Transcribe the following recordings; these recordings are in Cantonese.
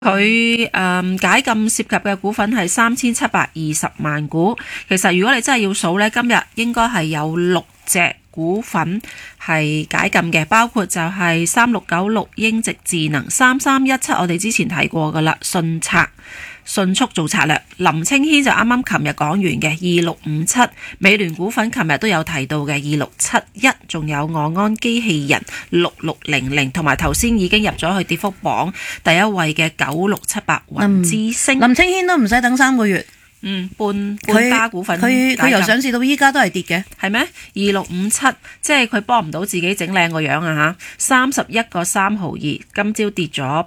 佢解禁涉及嘅股份係3720萬股。其實如果你真係要數呢，今日應該係有6隻股份係解禁嘅，包括就係3696英直智能、3317我哋之前睇過噶啦，迅速做策略，林清軒就啱啱琴日講完嘅2657，美聯股份琴日都有提到嘅2671，仲有昂安機器人6600，同埋頭先已經入咗去跌幅榜第一位嘅9678雲之星。 林清軒都唔使等3個月。 半家股份佢由上市到依家都係跌嘅， 係咩？2657，即係佢幫唔到自己整靚個樣啊吓！31個3毫2，今朝跌咗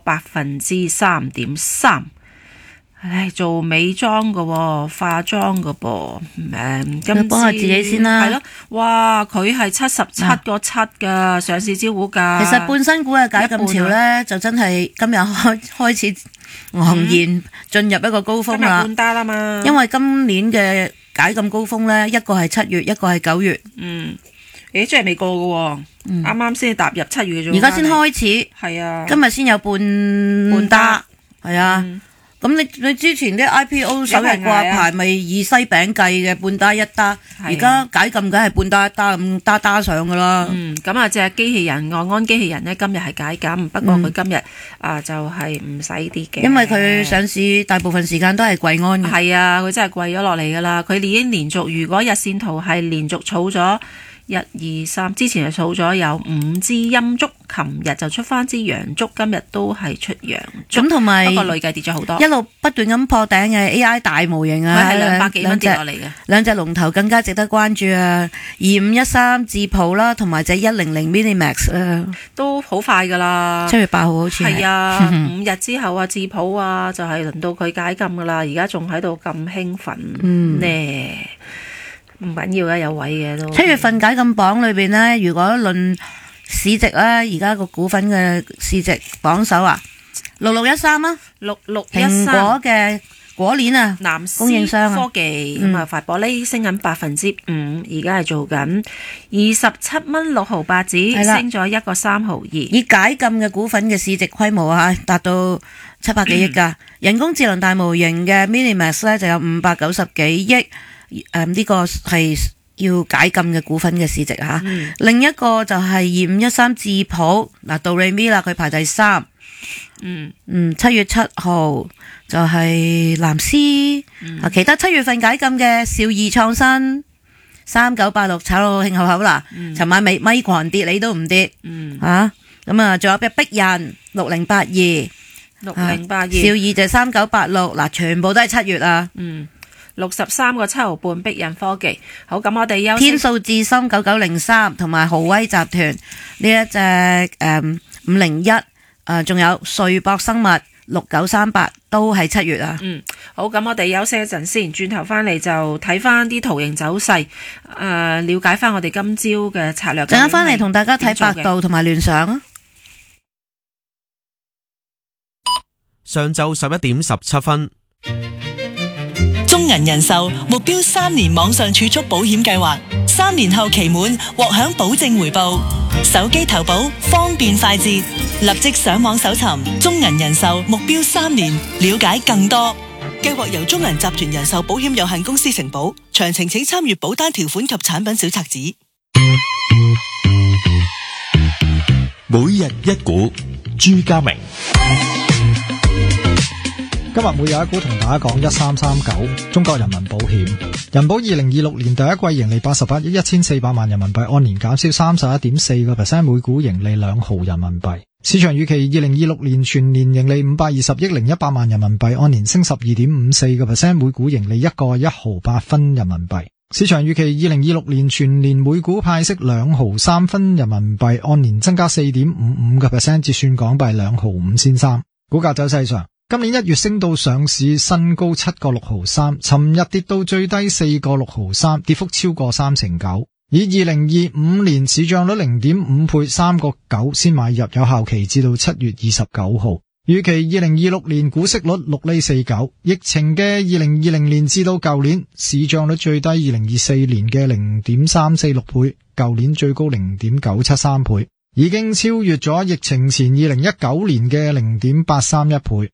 3.3%。唉，做美妝嘅喎，化妝嘅噃，今幫下自己先啦。 係咯，哇，佢係77個7嘅上市招股價。 其實半新股嘅解禁潮咧，就真係今日開始昂然進入一個高峰啦。 半打啦嘛， 因為今年嘅解禁高峰咧，一個係7月，一個係9月。 即係未過嘅喎，啱啱先踏入7月啫。 而家先開始， 係啊， 今日先有半打，係啊。咁你之前啲 IPO 首日掛牌咪以西餅計嘅半打一打，而家解禁梗係半打一打咁打上噶啦。 咁啊隻機器人昂安機器人呢，今日係解禁，不過佢今日就係唔使跌嘅， 因為佢上市大部分時間都係貴安嘅。 係啊，佢真係貴咗落嚟噶啦，佢已經連續，如果日線圖係連續儲咗1、2、3，之前係數咗有5支陰燭，琴日就出翻支陽燭，今日都係出陽燭。咁同埋不過累計跌咗好多， 一路不斷咁破頂嘅 AI 大模型啊， 係200幾蚊跌落嚟嘅， 兩隻龍頭更加值得關注啊！2513智譜啦，同埋隻100 Minimax 啊，都好快噶啦 ，7月8號好似係啊，5日之後啊，智譜啊就係輪到佢解禁噶啦，而家仲喺度咁興奮呢。唔緊要嘅，有位嘅都。7月份解禁榜裏邊呢，如果論市值咧，而家個股份嘅市值榜首啊，6613啊，6613，蘋果嘅果鏈啊，南司供應商科技咁啊，發博呢升緊5%，而家係做緊27蚊6毫8子，升咗1個3毫2。以解禁嘅股份嘅市值規模啊，達到700幾億噶。人工智能大模型嘅 Minimax 咧就有590幾億。呢個係要解禁嘅股份嘅市值吓，另一個就係2513智譜，嗱到 Remi 啦，佢排第3。7月7號就係藍思，其他7月份解禁嘅兆易創新3986炒到興口口啦，尋晚咪狂跌，你都唔跌，咁啊，仲有隻逼人6082，兆易就3986，嗱全部都係7月啊。63個7毫半，逼人科技。好，咁我哋休息。天數智深9903同埋豪威集團呢一隻501，仲有瑞博生物6938都係7月啊。好，咁我哋休息一陣先，轉頭翻嚟就睇翻啲圖形走勢，了解翻我哋今朝嘅策略。陣間翻嚟同大家睇百度同埋聯想啊。 上晝11點17分。 中銀人壽目標3年網上儲蓄保險計劃，3年後期滿獲享保證回報，手機投保方便快捷，立即上網搜尋中銀人壽目標3年，了解更多。計劃由中銀集團人壽保險有限公司承保，詳情請參閱保單條款及產品小冊子。 每日一股，朱家明。 今日每日一股同大家講1339中國人民保險。人保2026年第一季盈利88億1400萬人民幣，按年減少 31.4%， 每股盈利2毫人民幣。市場預期2026年全年盈利520億0100萬人民幣，按年升 12.54%， 每股盈利1個1毫8分人民幣。市場預期2026年全年每股派息2毫3分人民幣，按年增加 4.55%， 折算港幣2毫5仙三。股價走勢上，今年1月升到上市新高7個6毫3，尋日跌到最低4個6毫3，跌幅超過39%。以2025年市賬率 0.5 倍3個9先買入，有效期至到7月29號。預期2026年股息率6厘49，疫情嘅2020年至到舊年市賬率最低2024年嘅 0.346 倍，舊年最高 0.973 倍，已經超越咗疫情前2019年嘅 0.831 倍。